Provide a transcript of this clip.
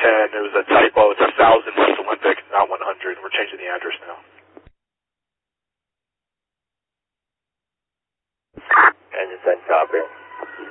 and it was a typo. It's 1,000 West Olympic, not 100. We're changing the address now. Engine 10 copy.